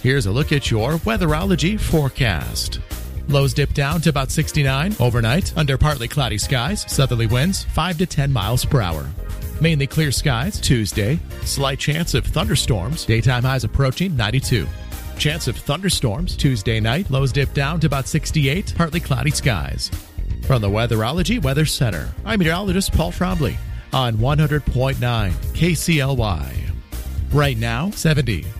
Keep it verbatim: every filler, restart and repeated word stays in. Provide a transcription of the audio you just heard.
Here's a look at your Weatherology forecast. Lows dip down to about sixty-nine overnight under partly cloudy skies, southerly winds five to ten miles per hour. Mainly clear skies Tuesday, slight chance of thunderstorms, daytime highs approaching ninety-two. Chance of thunderstorms Tuesday night, lows dip down to about sixty-eight, partly cloudy skies. From the Weatherology Weather Center, I'm meteorologist Paul Trombley on one hundred point nine K C L Y. Right now, seventy.